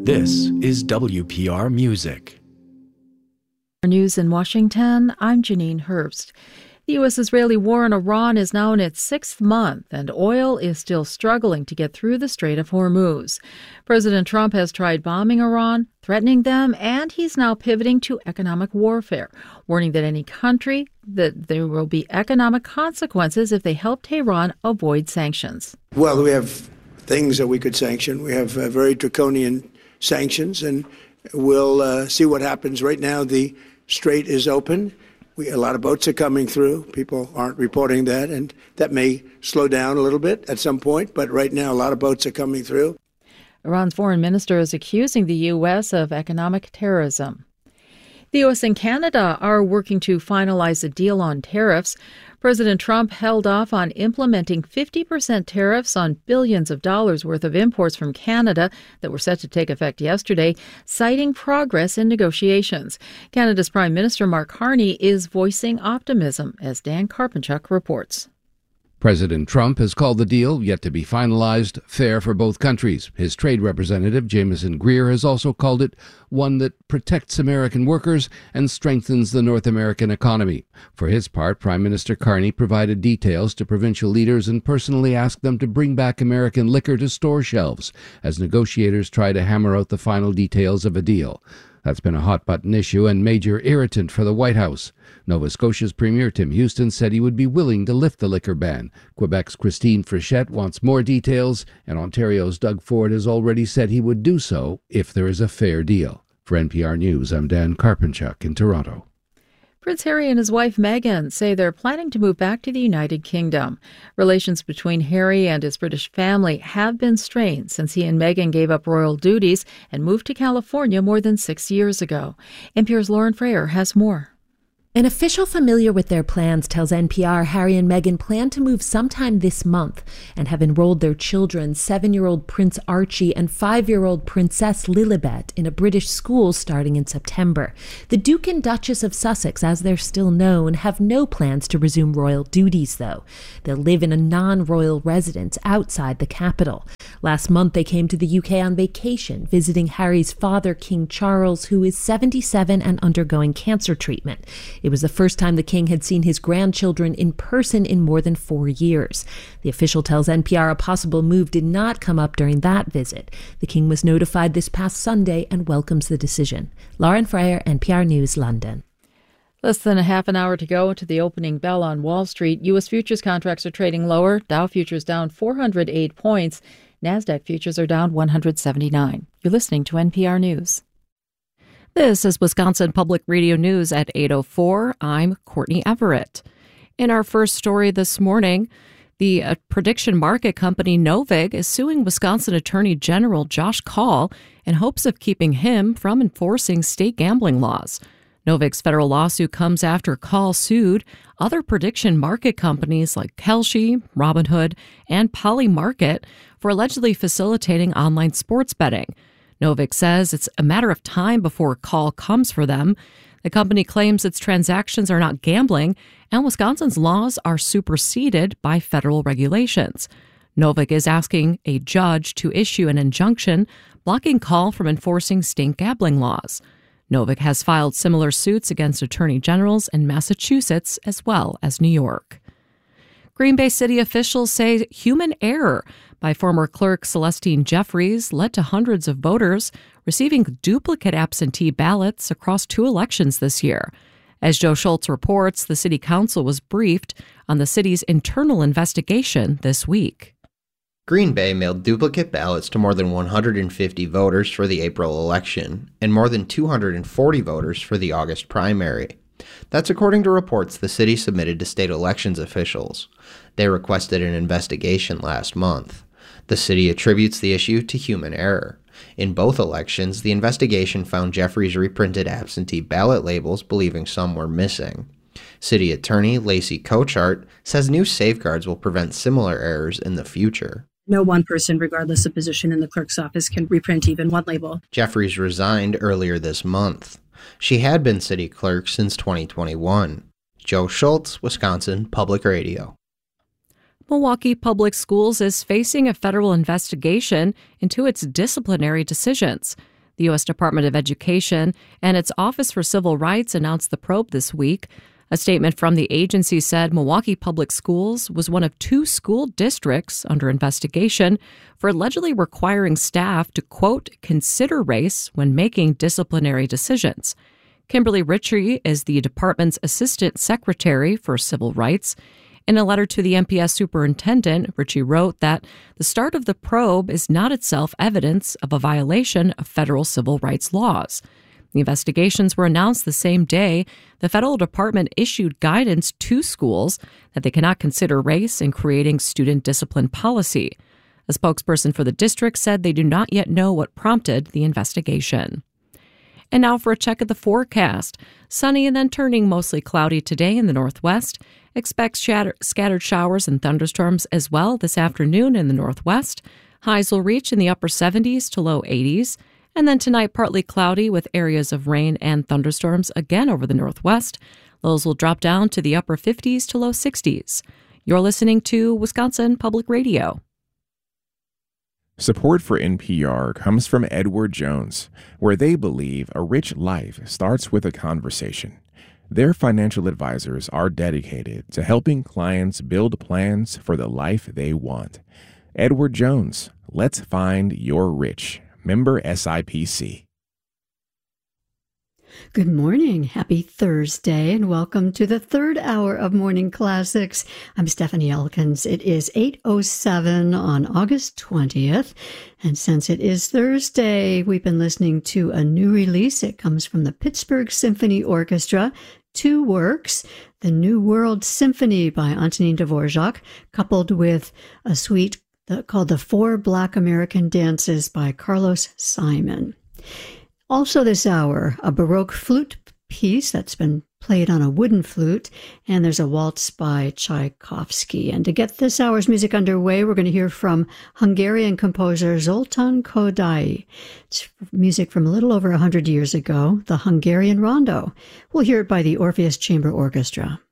This is WPR Music. News in Washington, I'm Janine Herbst. The U.S.-Israeli war in Iran is now in its sixth month, and oil is still struggling to get through the Strait of Hormuz. President Trump has tried bombing Iran, threatening them, and he's now pivoting to economic warfare, warning that that there will be economic consequences if they help Tehran avoid sanctions. Well, we have things that we could sanction. We have very draconian sanctions, and we'll see what happens. Right now, the strait is open. A lot of boats are coming through. People aren't reporting that, and that may slow down a little bit at some point. But right now, a lot of boats are coming through. Iran's foreign minister is accusing the U.S. of economic terrorism. The U.S. and Canada are working to finalize a deal on tariffs. President Trump held off on implementing 50% tariffs on billions of dollars worth of imports from Canada that were set to take effect yesterday, citing progress in negotiations. Canada's Prime Minister Mark Carney is voicing optimism, as Dan Karpenchuk reports. President Trump has called the deal, yet to be finalized, fair for both countries. His trade representative, Jameson Greer, has also called it one that protects American workers and strengthens the North American economy. For his part, Prime Minister Carney provided details to provincial leaders and personally asked them to bring back American liquor to store shelves as negotiators try to hammer out the final details of a deal. That's been a hot-button issue and major irritant for the White House. Nova Scotia's Premier Tim Houston said he would be willing to lift the liquor ban. Quebec's Christine Frechette wants more details, and Ontario's Doug Ford has already said he would do so if there is a fair deal. For NPR News, I'm Dan Karpenchuk in Toronto. Prince Harry and his wife Meghan say they're planning to move back to the United Kingdom. Relations between Harry and his British family have been strained since he and Meghan gave up royal duties and moved to California more than 6 years ago. NPR's Lauren Frayer has more. An official familiar with their plans tells NPR Harry and Meghan plan to move sometime this month and have enrolled their children, 7-year-old Prince Archie and 5-year-old Princess Lilibet, in a British school starting in September. The Duke and Duchess of Sussex, as they're still known, have no plans to resume royal duties, though. They'll live in a non-royal residence outside the capital. Last month, they came to the UK on vacation, visiting Harry's father, King Charles, who is 77 and undergoing cancer treatment. It was the first time the king had seen his grandchildren in person in more than 4 years. The official tells NPR a possible move did not come up during that visit. The king was notified this past Sunday and welcomes the decision. Lauren Frayer, NPR News, London. Less than a half an hour to go to the opening bell on Wall Street. U.S. futures contracts are trading lower. Dow futures down 408 points. NASDAQ futures are down 179. You're listening to NPR News. This is Wisconsin Public Radio News at 8:04. I'm Courtney Everett. In our first story this morning, the prediction market company Novig is suing Wisconsin Attorney General Josh Kaul in hopes of keeping him from enforcing state gambling laws. Novig's federal lawsuit comes after Kaul sued other prediction market companies like Kalshi, Robinhood, and Polymarket for allegedly facilitating online sports betting. Novig says it's a matter of time before Kaul comes for them. The company claims its transactions are not gambling, and Wisconsin's laws are superseded by federal regulations. Novig is asking a judge to issue an injunction blocking Kaul from enforcing state gambling laws. Novig has filed similar suits against attorney generals in Massachusetts as well as New York. Green Bay city officials say human error by former clerk Celestine Jeffries led to hundreds of voters receiving duplicate absentee ballots across 2 elections this year. As Joe Schultz reports, the city council was briefed on the city's internal investigation this week. Green Bay mailed duplicate ballots to more than 150 voters for the April election and more than 240 voters for the August primary. That's according to reports the city submitted to state elections officials. They requested an investigation last month. The city attributes the issue to human error. In both elections, the investigation found Jeffries reprinted absentee ballot labels, believing some were missing. City Attorney Lacey Cochart says new safeguards will prevent similar errors in the future. No one person, regardless of position in the clerk's office, can reprint even one label. Jeffries resigned earlier this month. She had been city clerk since 2021. Joe Schultz, Wisconsin Public Radio. Milwaukee Public Schools is facing a federal investigation into its disciplinary decisions. The U.S. Department of Education and its Office for Civil Rights announced the probe this week. A statement from the agency said Milwaukee Public Schools was one of 2 school districts under investigation for allegedly requiring staff to, quote, consider race when making disciplinary decisions. Kimberly Ritchie is the department's Assistant Secretary for Civil Rights. In a letter to the MPS superintendent, Ritchie wrote that the start of the probe is not itself evidence of a violation of federal civil rights laws. The investigations were announced the same day the federal department issued guidance to schools that they cannot consider race in creating student discipline policy. A spokesperson for the district said they do not yet know what prompted the investigation. And now for a check of the forecast. Sunny and then turning mostly cloudy today in the northwest. Expect scattered showers and thunderstorms as well this afternoon in the northwest. Highs will reach in the upper 70s to low 80s. And then tonight, partly cloudy with areas of rain and thunderstorms again over the northwest. Lows will drop down to the upper 50s to low 60s. You're listening to Wisconsin Public Radio. Support for NPR comes from Edward Jones, where they believe a rich life starts with a conversation. Their financial advisors are dedicated to helping clients build plans for the life they want. Edward Jones, let's find your rich. Member SIPC. Good morning. Happy Thursday, and welcome to the third hour of Morning Classics. I'm Stephanie Elkins. It is 8:07 on August 20th, and since it is Thursday, we've been listening to a new release. It comes from the Pittsburgh Symphony Orchestra. 2 works, the New World Symphony by Antonin Dvorak, coupled with a suite called The 4 Black American Dances by Carlos Simon. Also this hour, a Baroque flute piece that's been played on a wooden flute, and there's a waltz by Tchaikovsky. And to get this hour's music underway, we're going to hear from Hungarian composer Zoltán Kodály. It's music from a little over 100 years ago, the Hungarian Rondo. We'll hear it by the Orpheus Chamber Orchestra.